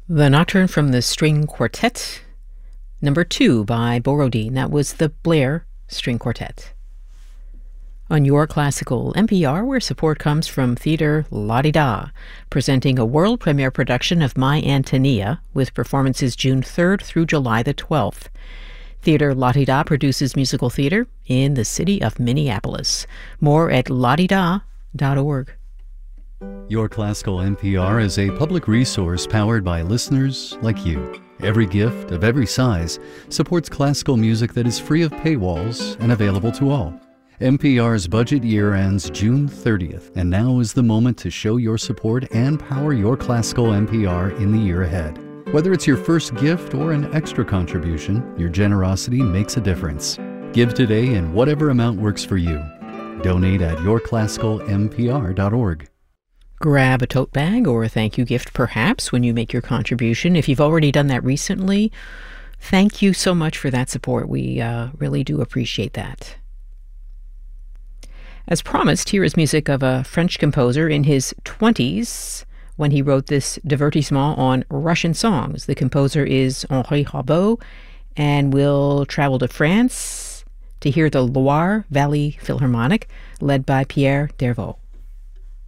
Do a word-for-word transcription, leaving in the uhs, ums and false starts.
The Nocturne from the String Quartet, number two by Borodin. That was the Blair String Quartet. On Your Classical N P R, where support comes from Theatre La-Di-Da, presenting a world premiere production of My Antonia, with performances June third through July the twelfth. Theatre La-Di-Da produces musical theater in the city of Minneapolis. More at la di da dot org. Your Classical N P R is a public resource powered by listeners like you. Every gift of every size supports classical music that is free of paywalls and available to all. N P R's budget year ends June thirtieth, and now is the moment to show your support and power your classical N P R in the year ahead. Whether it's your first gift or an extra contribution, your generosity makes a difference. Give today in whatever amount works for you. Donate at your classical n p r dot org. Grab a tote bag or a thank you gift perhaps when you make your contribution. If you've already done that recently, thank you so much for that support. We uh, really do appreciate that. As promised, here is music of a French composer in his twenties when he wrote this divertissement on Russian songs. The composer is Henri Rabault, and we'll travel to France to hear the Loire Valley Philharmonic, led by Pierre Dervaux.